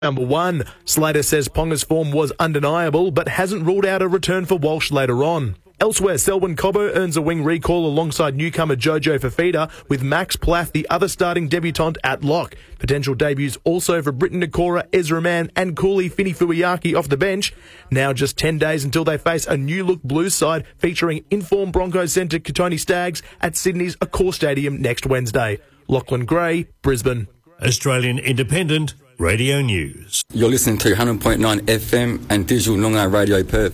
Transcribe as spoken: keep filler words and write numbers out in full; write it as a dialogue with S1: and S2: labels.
S1: Number one, Slater says Ponga's form was undeniable, but hasn't ruled out a return for Walsh later on. Elsewhere, Selwyn Cobbo earns a wing recall alongside newcomer Jojo Fafita, with Max Plath, the other starting debutant, at lock. Potential debuts also for Britton Nakora, Ezra Mann and Cooley Fini Fuiaki off the bench. Now just ten days until they face a new-look Blues side featuring informed Broncos centre Katoni Staggs at Sydney's Accor Stadium next Wednesday. Lachlan Gray, Brisbane.
S2: Australian Independent Radio News.
S3: You're listening to one hundred point nine F M and Digital Noongar Radio Perth.